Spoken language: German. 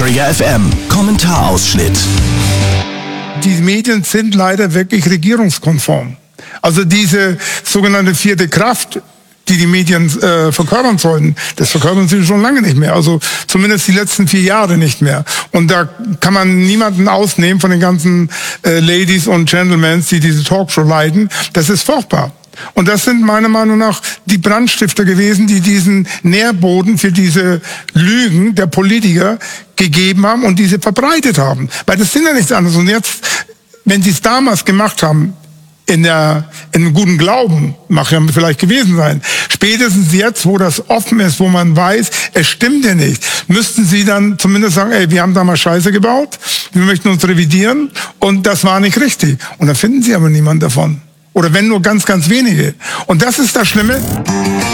Träger FM. Kommentarausschnitt. Die Medien sind leider wirklich regierungskonform. Also diese sogenannte vierte Kraft, die die Medien verkörpern sollten, das verkörpern sie schon lange nicht mehr. Also zumindest die letzten 4 Jahre nicht mehr. Und da kann man niemanden ausnehmen von den ganzen Ladies und Gentlemen, die diese Talkshow leiten. Das ist furchtbar. Und das sind meiner Meinung nach die Brandstifter gewesen, die diesen Nährboden für diese Lügen der Politiker gegeben haben und diese verbreitet haben. Weil das sind ja nichts anderes. Und jetzt, wenn sie es damals gemacht haben, in einem guten Glauben, mag ja vielleicht gewesen sein, spätestens jetzt, wo das offen ist, wo man weiß, es stimmt ja nicht, müssten sie dann zumindest sagen, ey, wir haben da mal Scheiße gebaut, wir möchten uns revidieren und das war nicht richtig. Und da finden sie aber niemanden davon. Oder wenn nur ganz, ganz wenige. Und das ist das Schlimme.